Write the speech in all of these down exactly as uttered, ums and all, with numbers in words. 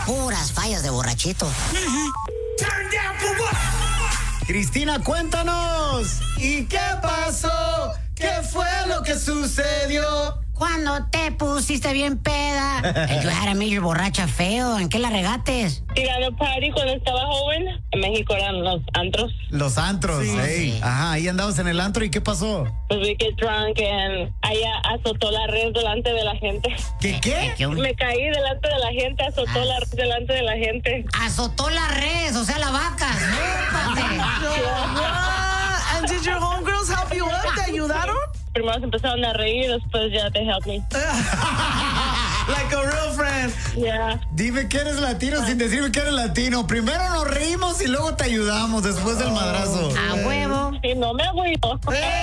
Puras fallas de borrachito. Cristina, cuéntanos. ¿Y qué pasó? ¿Qué fue lo que sucedió? Cuando te pusiste bien peda. You had a major borracha feo. ¿En qué la regates? Tirando party cuando estaba joven. En México eran los antros. Los antros, Sí, ey. sí. Ajá, ahí andabas en el antro y ¿qué pasó? Pues we get drunk and ella azotó la red delante de la gente. ¿Qué qué? ¿Qué un- Me caí delante de la gente, azotó la red delante de la gente. Azotó la res, o sea, la vaca. ¡Súpate! Ah, and did your homegirls help you up? ¿Te ayudaron? Primero se empezaron a reír, después ya te help me. Like a real friend. Yeah. Dime que eres latino sin decirme que eres latino. Primero nos reímos y luego te ayudamos después del madrazo. A huevo. Sí, no me agüito.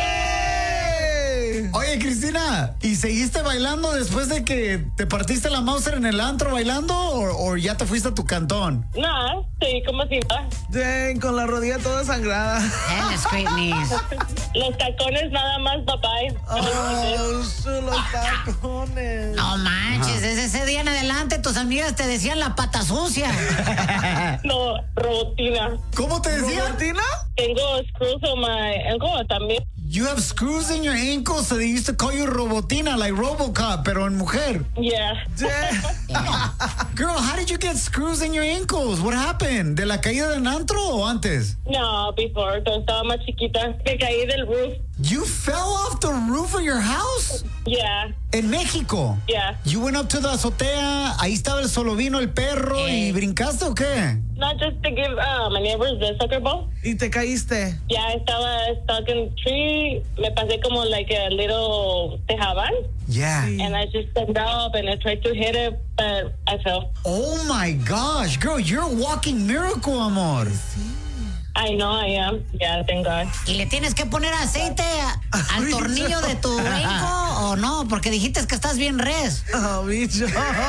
Hey. Oye, Cristina, ¿y seguiste bailando después de que te partiste la Mauser en el antro bailando o, o ya te fuiste a tu cantón? Nada, sí, como si nada. Dang, con la rodilla toda sangrada. And the straight knees. Los tacones nada más, papá. Oh, su, los tacones. No manches, desde ese día en adelante tus amigas te decían la pata sucia. No, robotina. ¿Cómo te decían? ¿Robotina? Tengo screws on my ankle también. You have screws in your ankles, so they used to call you Robotina, like Robocop, pero en mujer. Yeah. Dang. Girl, how did you get screws in your ankles? What happened? ¿De la caída del antro o antes? No, before, cuando estaba más chiquita, me caí del roof. You fell off the roof of your house? Yeah, En México. yeah. You went up to the azotea, ahí estaba el solo vino, el perro, Eh. ¿y brincaste o qué? Not just to give uh, my neighbors the soccer ball. Y te caíste. Ya estaba stuck in a tree. Me pasé como like a little tejabán. Yeah. And I just stepped up and I tried to hit it, but I fell. Oh my gosh, girl, you're a walking miracle, amor. I know I am. Yeah, thank God. ¿Y le tienes que poner aceite a- al tornillo de tu brinco o no? Porque dijiste que estás bien res. Oh, bicho.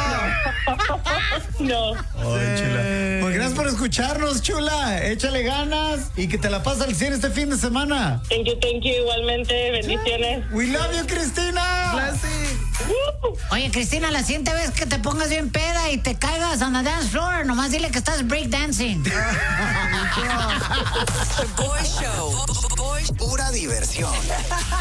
No. Ay, chula. Pues gracias por escucharnos, chula. Échale ganas y que te la pases al cien este fin de semana. Thank you, thank you. Igualmente, bendiciones. We love you, Cristina. Blessing. Woo! Oye, Cristina, la siguiente vez que te pongas bien peda y te caigas on the dance floor, nomás dile que estás breakdancing. The Boy Show. Boy, pura diversión.